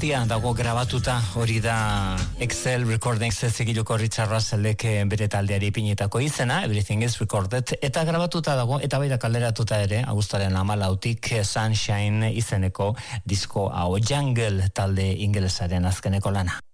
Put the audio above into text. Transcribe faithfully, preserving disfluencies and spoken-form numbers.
guztia dago grabatuta, hori da Excel Recordings ezigiluko Richard Russellek bere taldeari ipinitako izena, Everything is Recorded, eta grabatuta dago, eta baita kalderatuta ere, abuztuaren hamalautik Sunshine izeneko disko hau, Jungle talde ingelesaren azkeneko lana.